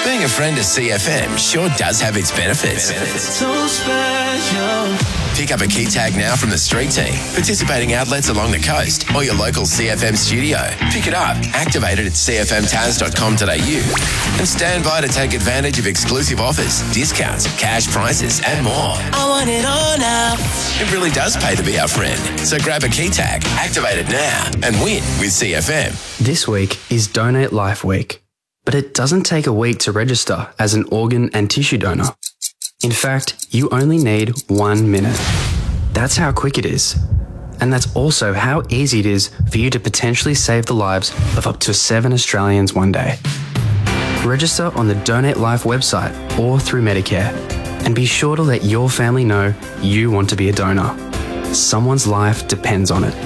Being a friend of CFM sure does have its benefits. So special. Pick up a key tag now from the street team, participating outlets along the coast or your local CFM studio. Pick it up, activate it at cfmtaz.com.au and stand by to take advantage of exclusive offers, discounts, cash prizes and more. I want it all now. It really does pay to be our friend. So grab a key tag, activate it now and win with CFM. This week is Donate Life Week, but it doesn't take a week to register as an organ and tissue donor. In fact, you only need 1 minute. That's how quick it is. And that's also how easy it is for you to potentially save the lives of up to 7 Australians one day. Register on the Donate Life website or through Medicare, and be sure to let your family know you want to be a donor. Someone's life depends on it.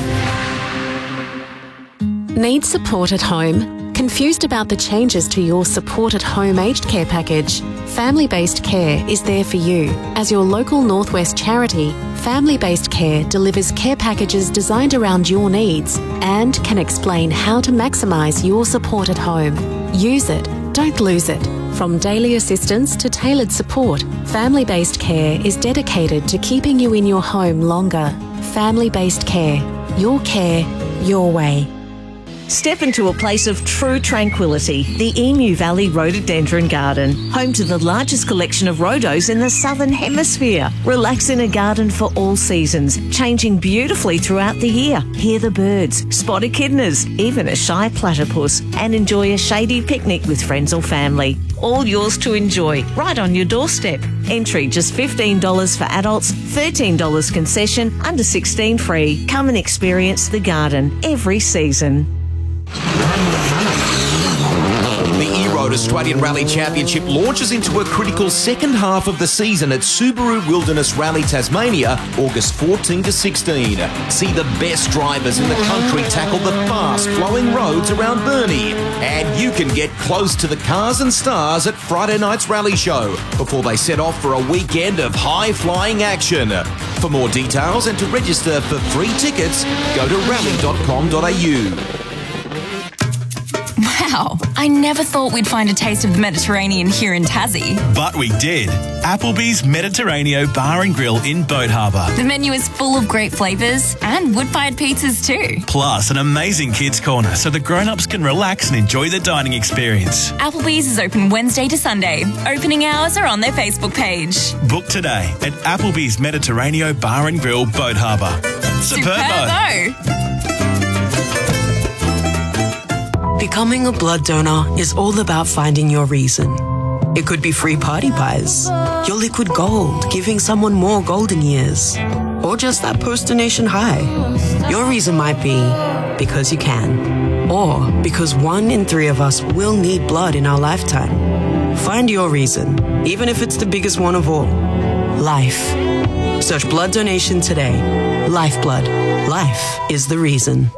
Need support at home? Confused about the changes to your Support at Home aged care package? Family Based Care is there for you. As your local Northwest charity, Family Based Care delivers care packages designed around your needs and can explain how to maximise your support at home. Use it, don't lose it. From daily assistance to tailored support, Family Based Care is dedicated to keeping you in your home longer. Family Based Care. Your care, your way. Step into a place of true tranquility, the Emu Valley Rhododendron Garden, home to the largest collection of rhodos in the Southern Hemisphere. Relax in a garden for all seasons, changing beautifully throughout the year. Hear the birds, spot echidnas, even a shy platypus, and enjoy a shady picnic with friends or family. All yours to enjoy, right on your doorstep. Entry just $15 for adults, $13 concession, under 16 free. Come and experience the garden every season. The E-Road Australian Rally Championship launches into a critical second half of the season at Subaru Wilderness Rally Tasmania, August 14 to 16. See the best drivers in the country tackle the fast-flowing roads around Burnie. And you can get close to the cars and stars at Friday night's rally show before they set off for a weekend of high-flying action. For more details and to register for free tickets, go to rally.com.au. Wow, I never thought we'd find a taste of the Mediterranean here in Tassie. But we did. Applebee's Mediterraneo Bar and Grill in Boat Harbour. The menu is full of great flavours and wood-fired pizzas too. Plus an amazing kids' corner so the grown-ups can relax and enjoy the dining experience. Applebee's is open Wednesday to Sunday. Opening hours are on their Facebook page. Book today at Applebee's Mediterraneo Bar and Grill, Boat Harbour. Superbo! Becoming a blood donor is all about finding your reason. It could be free party pies, your liquid gold, giving someone more golden years, or just that post-donation high. Your reason might be because you can, or because 1 in 3 of us will need blood in our lifetime. Find your reason, even if it's the biggest one of all. Life. Search blood donation today. Lifeblood. Life is the reason.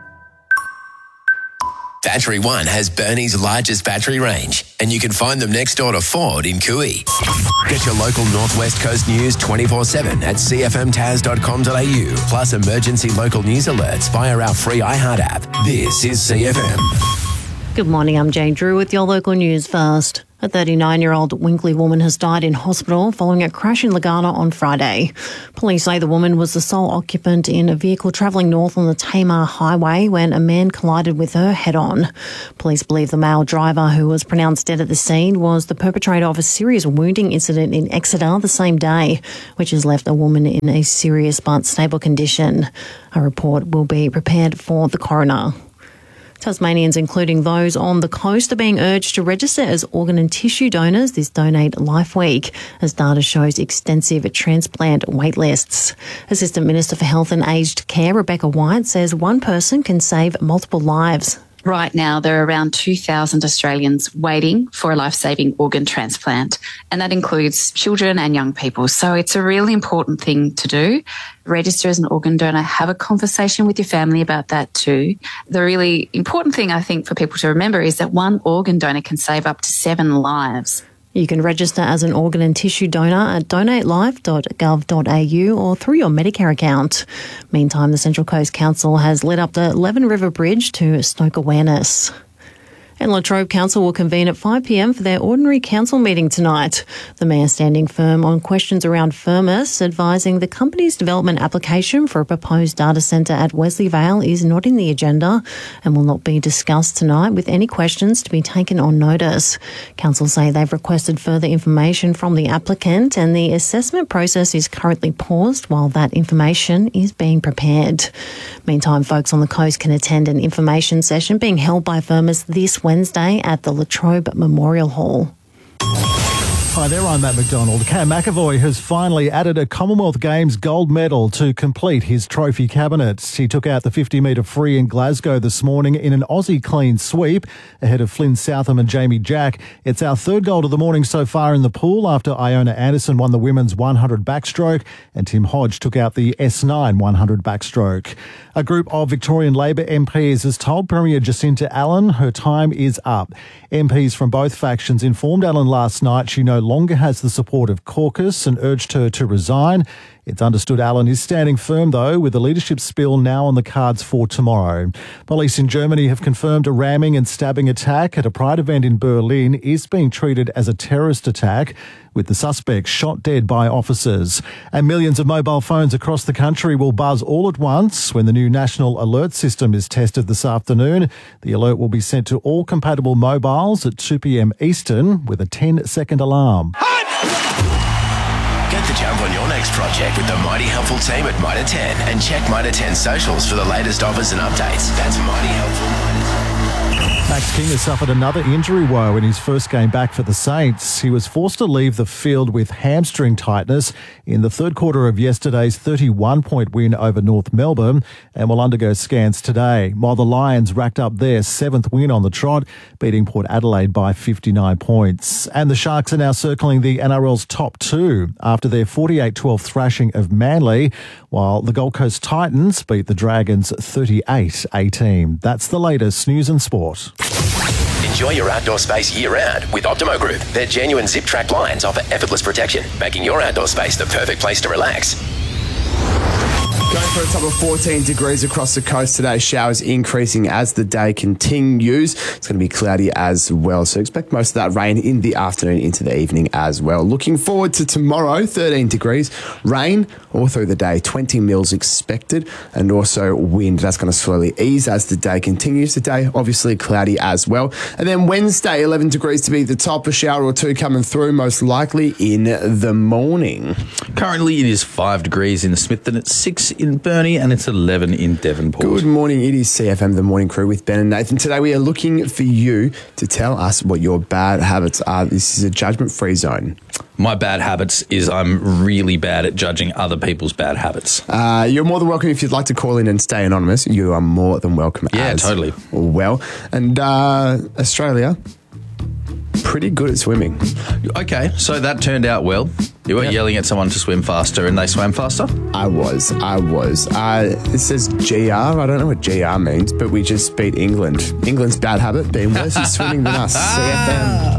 Battery One has Burnie's largest battery range, and you can find them next door to Ford in Cooey. Get your local Northwest Coast news 24/7 at cfmtaz.com.au, plus emergency local news alerts via our free iHeart app. This is CFM. Good morning, I'm Jane Drew with your local news first. A 39-year-old Winkley woman has died in hospital following a crash in Lagana on Friday. Police say the woman was the sole occupant in a vehicle travelling north on the Tamar Highway when a man collided with her head-on. Police believe the male driver, who was pronounced dead at the scene, was the perpetrator of a serious wounding incident in Exeter the same day, which has left a woman in a serious but stable condition. A report will be prepared for the coroner. Tasmanians, including those on the coast, are being urged to register as organ and tissue donors this Donate Life Week, as data shows extensive transplant wait lists. Assistant Minister for Health and Aged Care, Rebecca White, says one person can save multiple lives. Right now, there are around 2,000 Australians waiting for a life-saving organ transplant, and that includes children and young people. So it's a really important thing to do. Register as an organ donor, have a conversation with your family about that too. The really important thing, I think, for people to remember is that one organ donor can save up to 7 lives. You can register as an organ and tissue donor at donatelife.gov.au or through your Medicare account. Meantime, the Central Coast Council has lit up the Leven River Bridge to stoke awareness. And Latrobe Council will convene at 5 p.m. for their ordinary council meeting tonight. The Mayor standing firm on questions around Firmus, advising the company's development application for a proposed data centre at Wesley Vale is not in the agenda and will not be discussed tonight, with any questions to be taken on notice. Council say they've requested further information from the applicant and the assessment process is currently paused while that information is being prepared. Meantime, folks on the coast can attend an information session being held by Firmus this Wednesday at the Latrobe Memorial Hall. Hi there, I'm Matt McDonald. Cam McAvoy has finally added a Commonwealth Games gold medal to complete his trophy cabinet. He took out the 50-metre free in Glasgow this morning in an Aussie clean sweep ahead of Flynn Southam and Jamie Jack. It's our third gold of the morning so far in the pool after Iona Anderson won the women's 100 backstroke and Tim Hodge took out the S9 100 backstroke. A group of Victorian Labor MPs has told Premier Jacinta Allen her time is up. MPs from both factions informed Allen last night she no longer has the support of caucus and urged her to resign. It's understood Allen is standing firm, though, with the leadership spill now on the cards for tomorrow. Police in Germany have confirmed a ramming and stabbing attack at a Pride event in Berlin is being treated as a terrorist attack, with the suspect shot dead by officers. And millions of mobile phones across the country will buzz all at once when the new National Alert System is tested this afternoon. The alert will be sent to all compatible mobiles at 2 p.m. Eastern with a 10-second alarm. Get the jump on your next project with the Mighty Helpful team at Mitre 10 and check Mitre 10 socials for the latest offers and updates. That's Mighty Helpful. Max King has suffered another injury woe in his first game back for the Saints. He was forced to leave the field with hamstring tightness in the third quarter of yesterday's 31-point win over North Melbourne and will undergo scans today, while the Lions racked up their 7th win on the trot, beating Port Adelaide by 59 points. And the Sharks are now circling the NRL's top 2 after their 48-12 thrashing of Manly, while the Gold Coast Titans beat the Dragons 38-18. That's the latest news and sport. Enjoy your outdoor space year-round with Optimo Group. Their genuine zip-track blinds offer effortless protection, making your outdoor space the perfect place to relax. Going for a top of 14 degrees across the coast today. Showers increasing as the day continues. It's going to be cloudy as well, so expect most of that rain in the afternoon into the evening as well. Looking forward to tomorrow, 13 degrees. Rain all through the day, 20 mils expected, and also wind. That's going to slowly ease as the day continues. Today, obviously cloudy as well. And then Wednesday, 11 degrees to be the top. A shower or two coming through, most likely in the morning. Currently, it is 5 degrees in Smithton. It's 6 in Burnie and it's 11 in Devonport. Good morning. It is CFM, the morning crew with Ben and Nathan. Today we are looking for you to tell us what your bad habits are. This is a judgment-free zone. My bad habits is I'm really bad at judging other people's bad habits. You're more than welcome if you'd like to call in and stay anonymous. You are more than welcome. Yeah, totally. Well, and Australia, pretty good at swimming. Okay, so that turned out well. You weren't yelling at someone to swim faster and they swam faster? I was. It says GR. I don't know what GR means, but we just beat England. England's bad habit being worse at swimming than us. CFM.